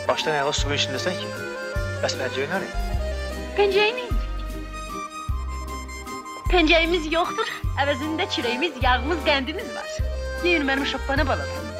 Başdan ayağa suyun içindəsən ki. Bəs pəncəyi nədir? Pencəyi neydi? Pencəyimiz yoxdur, əvəzində çörəyimiz, yağımız, qəndimiz var. Yiyin mənim şoppana baladım.